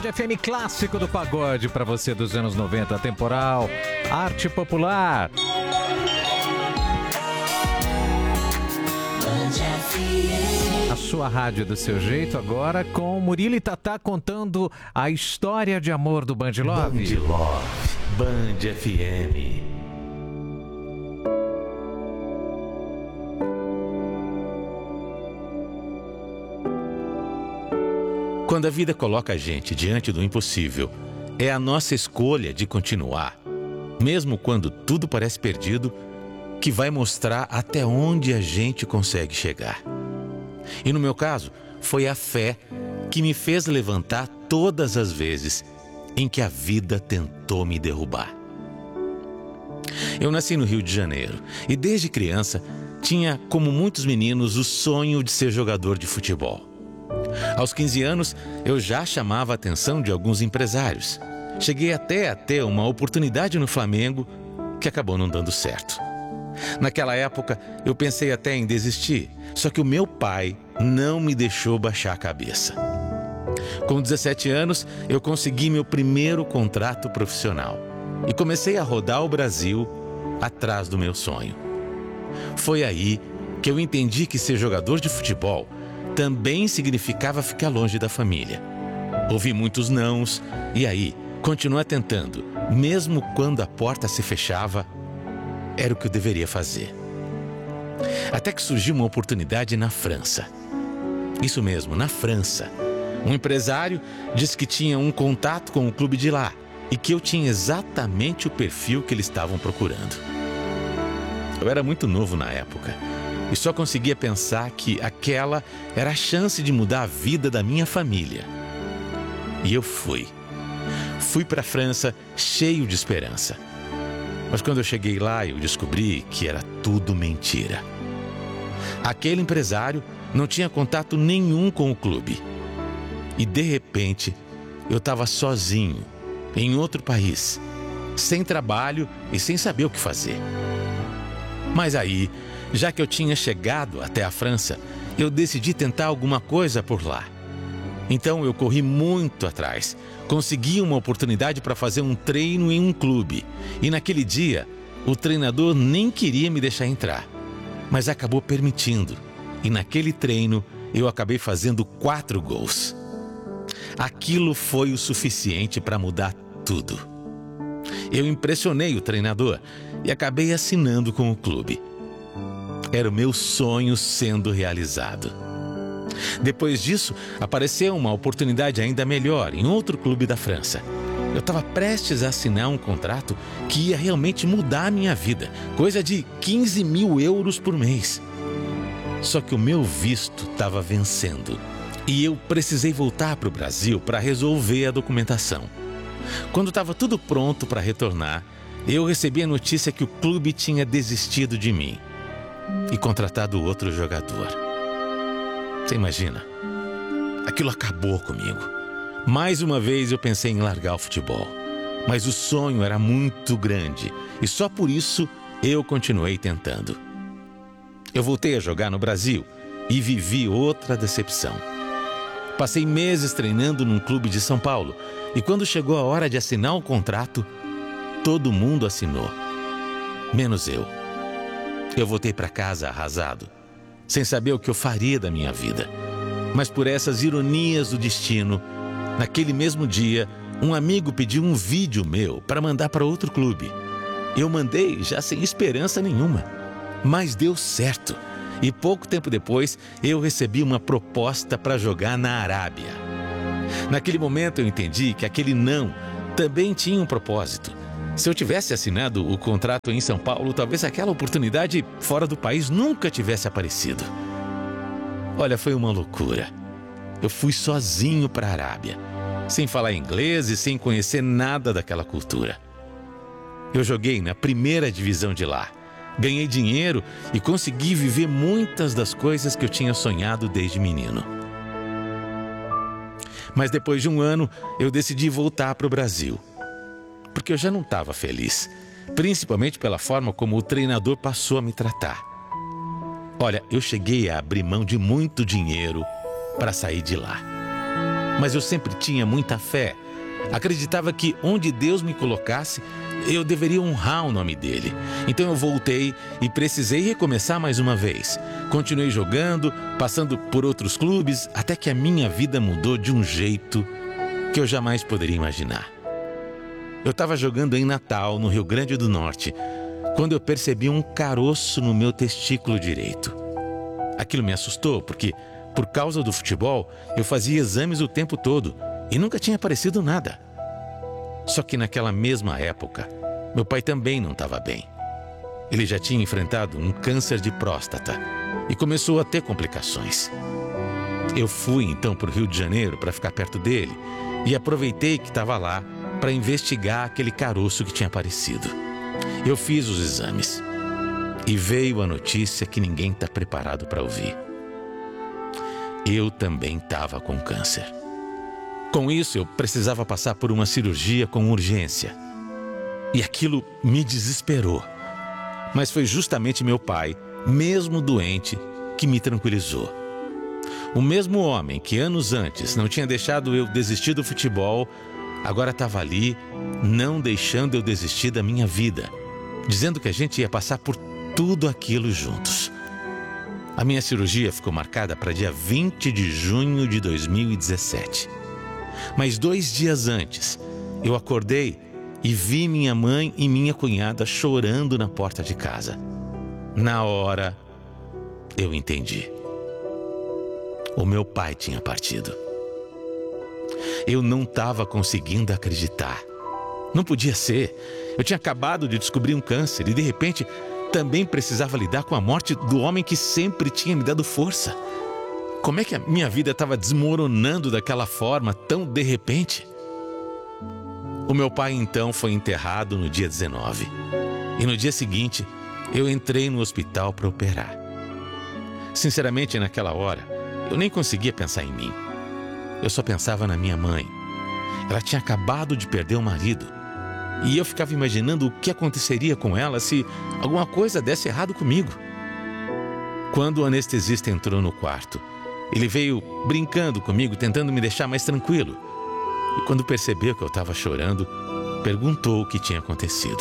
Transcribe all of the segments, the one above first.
Band FM clássico do pagode para você dos anos 90, temporal, arte popular. A sua rádio do seu jeito agora com Murilo e Tatá contando a história de amor do Band Love. Band Love, Band FM. Quando a vida coloca a gente diante do impossível, é a nossa escolha de continuar, mesmo quando tudo parece perdido, que vai mostrar até onde a gente consegue chegar. E no meu caso, foi a fé que me fez levantar todas as vezes em que a vida tentou me derrubar. Eu nasci no Rio de Janeiro e desde criança tinha, como muitos meninos, o sonho de ser jogador de futebol. Aos 15 anos, eu já chamava a atenção de alguns empresários. Cheguei até a ter uma oportunidade no Flamengo que acabou não dando certo. Naquela época, eu pensei até em desistir, só que o meu pai não me deixou baixar a cabeça. Com 17 anos, eu consegui meu primeiro contrato profissional e comecei a rodar o Brasil atrás do meu sonho. Foi aí que eu entendi que ser jogador de futebol também significava ficar longe da família. Ouvi muitos nãos e aí, continuar tentando, mesmo quando a porta se fechava, era o que eu deveria fazer. Até que surgiu uma oportunidade na França. Isso mesmo, na França. Um empresário disse que tinha um contato com o clube de lá e que eu tinha exatamente o perfil que eles estavam procurando. Eu era muito novo na época e só conseguia pensar que aquela era a chance de mudar a vida da minha família. E eu fui. Fui para a França cheio de esperança. Mas quando eu cheguei lá, eu descobri que era tudo mentira. Aquele empresário não tinha contato nenhum com o clube. E de repente, eu estava sozinho, em outro país, sem trabalho e sem saber o que fazer. Mas aí, já que eu tinha chegado até a França, eu decidi tentar alguma coisa por lá. Então eu corri muito atrás. Consegui uma oportunidade para fazer um treino em um clube. E naquele dia, o treinador nem queria me deixar entrar, mas acabou permitindo. E naquele treino, eu acabei fazendo 4 gols. Aquilo foi o suficiente para mudar tudo. Eu impressionei o treinador e acabei assinando com o clube. Era o meu sonho sendo realizado. Depois disso, apareceu uma oportunidade ainda melhor em outro clube da França. Eu estava prestes a assinar um contrato que ia realmente mudar a minha vida, coisa de 15 mil euros por mês. Só que o meu visto estava vencendo e eu precisei voltar para o Brasil para resolver a documentação. Quando estava tudo pronto para retornar, eu recebi a notícia que o clube tinha desistido de mim e contratado outro jogador. Você imagina? Aquilo acabou comigo. Mais uma vez eu pensei em largar o futebol. Mas o sonho era muito grande e só por isso eu continuei tentando. Eu voltei a jogar no Brasil e vivi outra decepção. Passei meses treinando num clube de São Paulo e quando chegou a hora de assinar o contrato, todo mundo assinou, menos eu. Eu voltei para casa arrasado, sem saber o que eu faria da minha vida. Mas por essas ironias do destino, naquele mesmo dia, um amigo pediu um vídeo meu para mandar para outro clube. Eu mandei já sem esperança nenhuma, mas deu certo. E pouco tempo depois, eu recebi uma proposta para jogar na Arábia. Naquele momento eu entendi que aquele não também tinha um propósito. Se eu tivesse assinado o contrato em São Paulo, talvez aquela oportunidade fora do país nunca tivesse aparecido. Olha, foi uma loucura. Eu fui sozinho para a Arábia, sem falar inglês e sem conhecer nada daquela cultura. Eu joguei na primeira divisão de lá, ganhei dinheiro e consegui viver muitas das coisas que eu tinha sonhado desde menino. Mas depois de um ano, eu decidi voltar para o Brasil, porque eu já não estava feliz, principalmente pela forma como o treinador passou a me tratar. Olha, eu cheguei a abrir mão de muito dinheiro para sair de lá. mas eu sempre tinha muita fé. Acreditava que onde Deus me colocasse, eu deveria honrar o nome dele. Então eu voltei e precisei recomeçar mais uma vez. Continuei jogando, passando por outros clubes, até que a minha vida mudou de um jeito que eu jamais poderia imaginar. Eu estava jogando em Natal, no Rio Grande do Norte, quando eu percebi um caroço no meu testículo direito. Aquilo me assustou, porque, por causa do futebol, eu fazia exames o tempo todo e nunca tinha aparecido nada. Só que naquela mesma época, meu pai também não estava bem. Ele já tinha enfrentado um câncer de próstata e começou a ter complicações. Eu fui então para o Rio de Janeiro para ficar perto dele e aproveitei que estava lá para investigar aquele caroço que tinha aparecido. Eu fiz os exames e veio a notícia que ninguém está preparado para ouvir. Eu também estava com câncer. Com isso, eu precisava passar por uma cirurgia com urgência. E aquilo me desesperou. Mas foi justamente meu pai, mesmo doente, que me tranquilizou. O mesmo homem que anos antes não tinha deixado eu desistir do futebol, agora estava ali, não deixando eu desistir da minha vida, dizendo que a gente ia passar por tudo aquilo juntos. A minha cirurgia ficou marcada para dia 20 de junho de 2017. Mas 2 dias antes, eu acordei e vi minha mãe e minha cunhada chorando na porta de casa. Na hora, eu entendi. O meu pai tinha partido. Eu não estava conseguindo acreditar. Não podia ser. Eu tinha acabado de descobrir um câncer e, de repente, também precisava lidar com a morte do homem que sempre tinha me dado força. Como é que a minha vida estava desmoronando daquela forma, tão de repente? O meu pai, então, foi enterrado no dia 19. E no dia seguinte, eu entrei no hospital para operar. Sinceramente, naquela hora, eu nem conseguia pensar em mim. Eu só pensava na minha mãe. Ela tinha acabado de perder o marido. E eu ficava imaginando o que aconteceria com ela se alguma coisa desse errado comigo. Quando o anestesista entrou no quarto, ele veio brincando comigo, tentando me deixar mais tranquilo. E quando percebeu que eu estava chorando, perguntou o que tinha acontecido.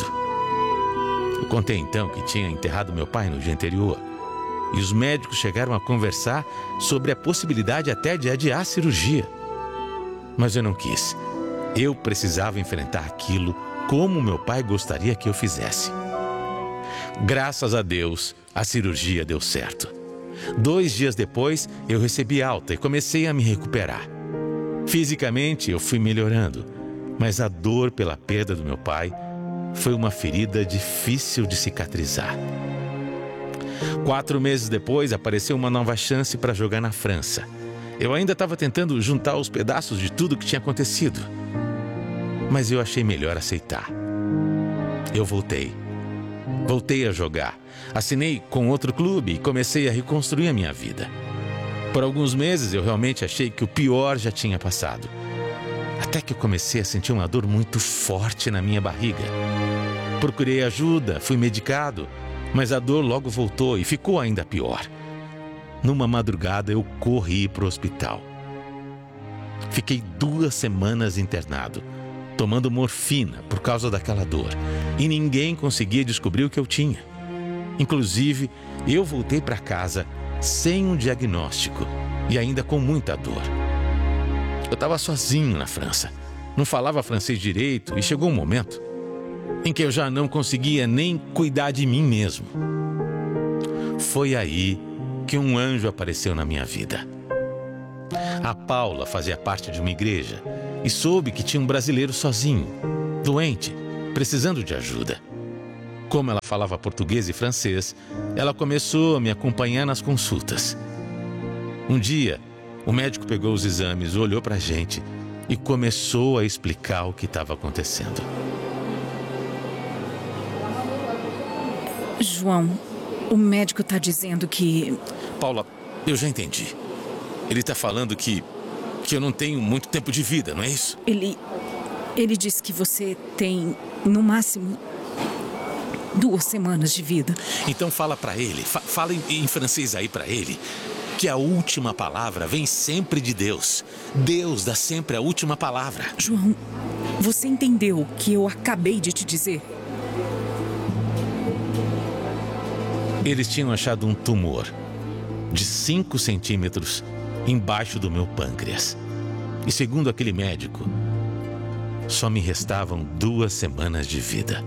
Eu contei então que tinha enterrado meu pai no dia anterior. E os médicos chegaram a conversar sobre a possibilidade até de adiar a cirurgia. Mas eu não quis. Eu precisava enfrentar aquilo como meu pai gostaria que eu fizesse. Graças a Deus, a cirurgia deu certo. 2 dias depois, eu recebi alta e comecei a me recuperar. Fisicamente, eu fui melhorando, mas a dor pela perda do meu pai foi uma ferida difícil de cicatrizar. 4 meses depois, apareceu uma nova chance para jogar na França. Eu ainda estava tentando juntar os pedaços de tudo que tinha acontecido, mas eu achei melhor aceitar. Eu voltei a jogar. Assinei com outro clube e comecei a reconstruir a minha vida. Por alguns meses eu realmente achei que o pior já tinha passado. Até que eu comecei a sentir uma dor muito forte na minha barriga. Procurei ajuda, fui medicado, mas a dor logo voltou e ficou ainda pior. Numa madrugada eu corri para o hospital. Fiquei 2 semanas internado, tomando morfina por causa daquela dor. E ninguém conseguia descobrir o que eu tinha. Inclusive, eu voltei para casa sem um diagnóstico e ainda com muita dor. Eu estava sozinho na França, não falava francês direito e chegou um momento em que eu já não conseguia nem cuidar de mim mesmo. Foi aí que um anjo apareceu na minha vida. A Paula fazia parte de uma igreja e soube que tinha um brasileiro sozinho, doente, precisando de ajuda. Como ela falava português e francês, ela começou a me acompanhar nas consultas. Um dia, o médico pegou os exames, olhou para a gente e começou a explicar o que estava acontecendo. João, o médico está dizendo que... Paula, eu já entendi. Ele está falando que eu não tenho muito tempo de vida, não é isso? Ele disse que você tem, no máximo, 2 semanas de vida. Então fala para ele, fala em francês aí para ele, que a última palavra vem sempre de Deus. Deus dá sempre a última palavra. João, você entendeu o que eu acabei de te dizer? Eles tinham achado um tumor de 5 centímetros embaixo do meu pâncreas. E segundo aquele médico, só me restavam 2 semanas de vida.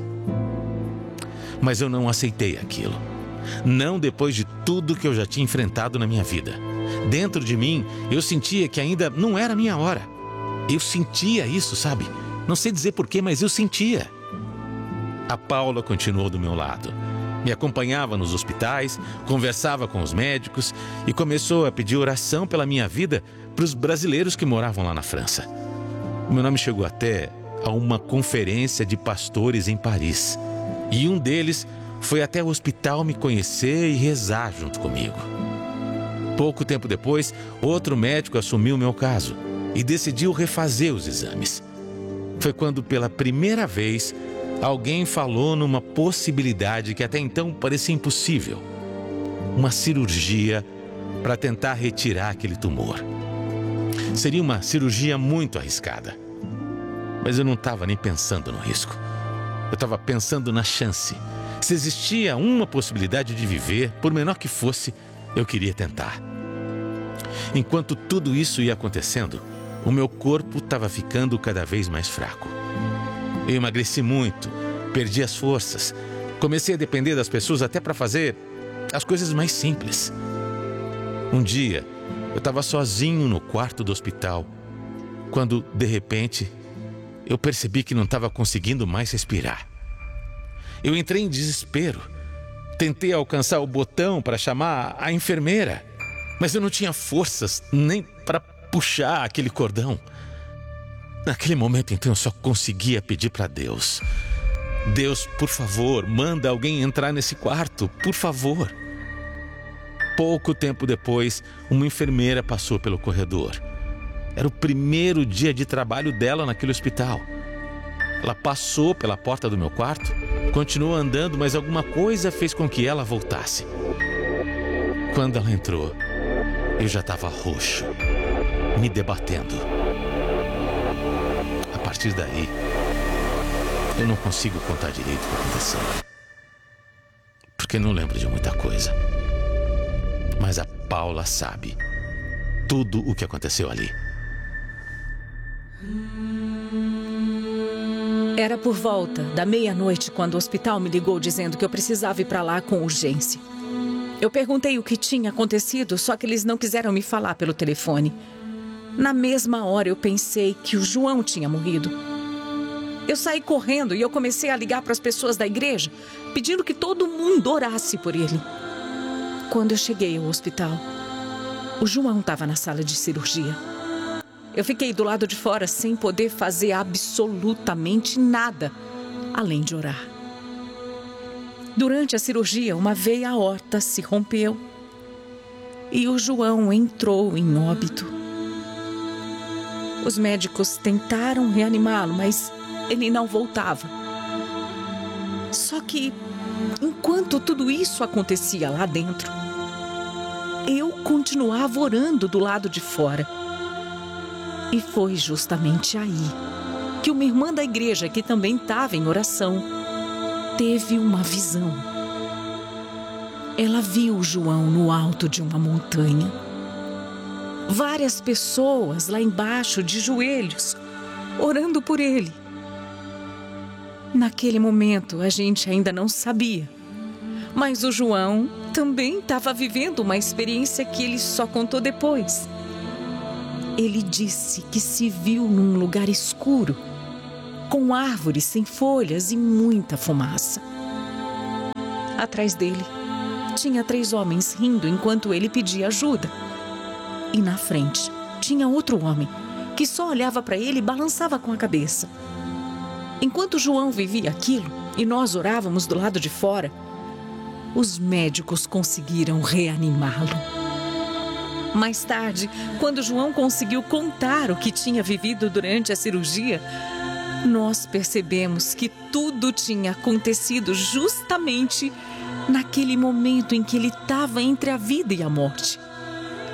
Mas eu não aceitei aquilo. Não depois de tudo que eu já tinha enfrentado na minha vida. Dentro de mim, eu sentia que ainda não era a minha hora. Eu sentia isso, sabe? Não sei dizer porquê, mas eu sentia. A Paula continuou do meu lado. Me acompanhava nos hospitais, conversava com os médicos e começou a pedir oração pela minha vida para os brasileiros que moravam lá na França. O meu nome chegou até a uma conferência de pastores em Paris. E um deles foi até o hospital me conhecer e rezar junto comigo. Pouco tempo depois, outro médico assumiu o meu caso e decidiu refazer os exames. Foi quando, pela primeira vez, alguém falou numa possibilidade que até então parecia impossível. Uma cirurgia para tentar retirar aquele tumor. Seria uma cirurgia muito arriscada. Mas eu não estava nem pensando no risco. Eu estava pensando na chance. Se existia uma possibilidade de viver, por menor que fosse, eu queria tentar. Enquanto tudo isso ia acontecendo, o meu corpo estava ficando cada vez mais fraco. Eu emagreci muito, perdi as forças, comecei a depender das pessoas até para fazer as coisas mais simples. Um dia, eu estava sozinho no quarto do hospital, quando, de repente, eu percebi que não estava conseguindo mais respirar. Eu entrei em desespero. Tentei alcançar o botão para chamar a enfermeira, mas eu não tinha forças nem para puxar aquele cordão. Naquele momento, então, eu só conseguia pedir para Deus. Deus, por favor, manda alguém entrar nesse quarto, por favor. Pouco tempo depois, uma enfermeira passou pelo corredor. Era o primeiro dia de trabalho dela naquele hospital. Ela passou pela porta do meu quarto, continuou andando, mas alguma coisa fez com que ela voltasse. Quando ela entrou, eu já estava roxo, me debatendo. A partir daí, eu não consigo contar direito o que aconteceu, porque não lembro de muita coisa. Mas a Paula sabe tudo o que aconteceu ali. Era por volta da meia-noite quando o hospital me ligou dizendo que eu precisava ir para lá com urgência. Eu perguntei o que tinha acontecido, só que eles não quiseram me falar pelo telefone. Na mesma hora eu pensei que o João tinha morrido. Eu saí correndo e eu comecei a ligar para as pessoas da igreja, pedindo que todo mundo orasse por ele. Quando eu cheguei ao hospital, o João estava na sala de cirurgia. Eu fiquei do lado de fora sem poder fazer absolutamente nada, além de orar. Durante a cirurgia, uma veia aorta se rompeu e o João entrou em óbito. Os médicos tentaram reanimá-lo, mas ele não voltava. Só que, enquanto tudo isso acontecia lá dentro, eu continuava orando do lado de fora. E foi justamente aí que uma irmã da igreja, que também estava em oração, teve uma visão. Ela viu o João no alto de uma montanha. Várias pessoas lá embaixo, de joelhos, orando por ele. Naquele momento, a gente ainda não sabia. Mas o João também estava vivendo uma experiência que ele só contou depois. Ele disse que se viu num lugar escuro, com árvores sem folhas e muita fumaça. Atrás dele, tinha 3 homens rindo enquanto ele pedia ajuda. E na frente, tinha outro homem que só olhava para ele e balançava com a cabeça. Enquanto João vivia aquilo e nós orávamos do lado de fora, os médicos conseguiram reanimá-lo. Mais tarde, quando João conseguiu contar o que tinha vivido durante a cirurgia, nós percebemos que tudo tinha acontecido justamente naquele momento em que ele estava entre a vida e a morte.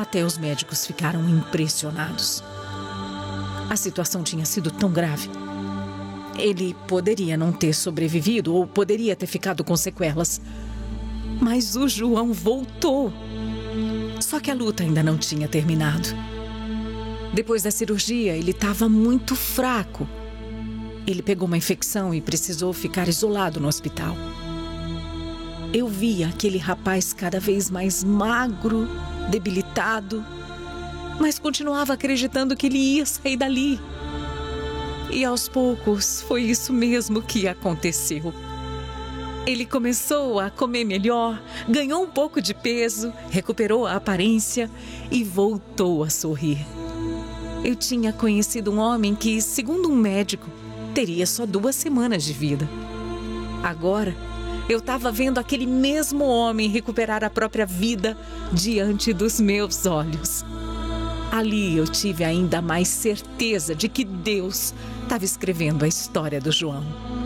Até os médicos ficaram impressionados. A situação tinha sido tão grave. Ele poderia não ter sobrevivido ou poderia ter ficado com sequelas. Mas o João voltou. Só que a luta ainda não tinha terminado. Depois da cirurgia, ele estava muito fraco. Ele pegou uma infecção e precisou ficar isolado no hospital. Eu via aquele rapaz cada vez mais magro, debilitado, mas continuava acreditando que ele ia sair dali. E aos poucos foi isso mesmo que aconteceu. Ele começou a comer melhor, ganhou um pouco de peso, recuperou a aparência e voltou a sorrir. Eu tinha conhecido um homem que, segundo um médico, teria só 2 semanas de vida. Agora, eu estava vendo aquele mesmo homem recuperar a própria vida diante dos meus olhos. Ali eu tive ainda mais certeza de que Deus estava escrevendo a história do João.